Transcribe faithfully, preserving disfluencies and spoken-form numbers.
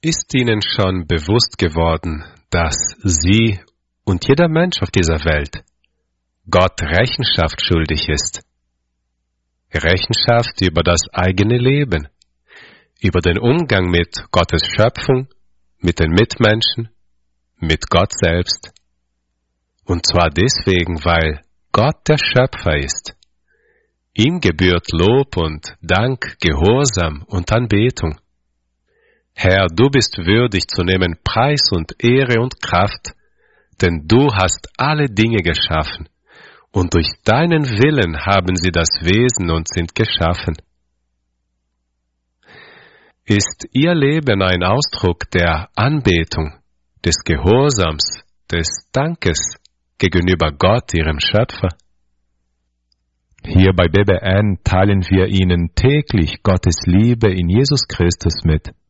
Ist Ihnen schon bewusst geworden, dass Sie und jeder Mensch auf dieser Welt Gott Rechenschaft schuldig ist? Rechenschaft über das eigene Leben, über den Umgang mit Gottes Schöpfung, mit den Mitmenschen, mit Gott selbst. Und zwar deswegen, weil Gott der Schöpfer ist. Ihm gebührt Lob und Dank, Gehorsam und Anbetung. Herr, du bist würdig zu nehmen Preis und Ehre und Kraft, denn du hast alle Dinge geschaffen, und durch deinen Willen haben sie das Wesen und sind geschaffen. Ist Ihr Leben ein Ausdruck der Anbetung, des Gehorsams, des Dankes gegenüber Gott, Ihrem Schöpfer? Hier bei B B N teilen wir Ihnen täglich Gottes Liebe in Jesus Christus mit.